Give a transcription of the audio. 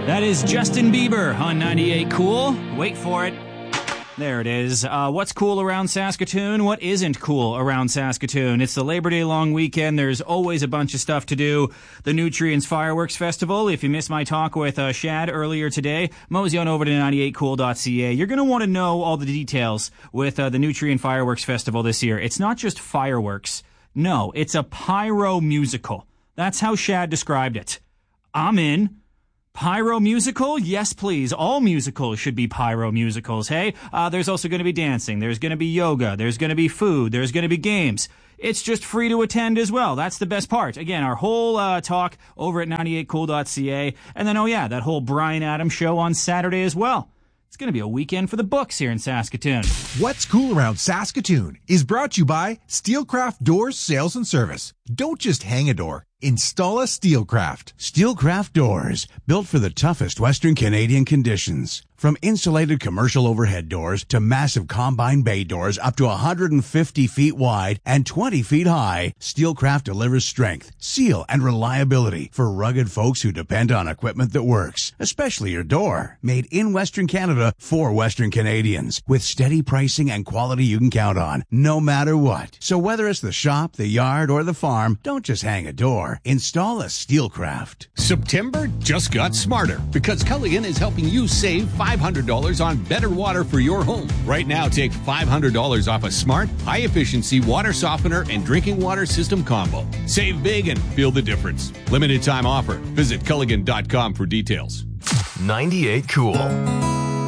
That is Justin Bieber on 98 Cool. Wait for it. There it is. What's cool around Saskatoon? What isn't cool around Saskatoon? It's the Labor Day long weekend. There's always a bunch of stuff to do. The Nutrients Fireworks Festival. If you missed my talk with Shad earlier today, mosey on over to 98cool.ca. You're going to want to know all the details with the Nutrient Fireworks Festival this year. It's not just fireworks. No, it's a pyro musical. That's how Shad described it. I'm in. Pyro musical? Yes, please. All musicals should be pyro musicals, hey? There's also going to be dancing. There's going to be yoga. There's going to be food. There's going to be games. It's just free to attend as well. That's the best part. Again, our whole talk over at 98cool.ca. And then, that whole Brian Adams show on Saturday as well. It's going to be a weekend for the books here in Saskatoon. What's cool around Saskatoon is brought to you by Steelcraft Doors Sales and Service. Don't just hang a door. Install a Steelcraft. Steelcraft Doors, built for the toughest Western Canadian conditions. From insulated commercial overhead doors to massive combine bay doors up to 150 feet wide and 20 feet high, Steelcraft delivers strength, seal, and reliability for rugged folks who depend on equipment that works, especially your door. Made in Western Canada for Western Canadians, with steady pricing and quality you can count on, no matter what. So whether it's the shop, the yard, or the farm, don't just hang a door. Install a Steelcraft. September just got smarter because Culligan is helping you save $500 on better water for your home. Right now, take $500 off a smart, high-efficiency water softener and drinking water system combo. Save big and feel the difference. Limited time offer. Visit Culligan.com for details. 98 Cool.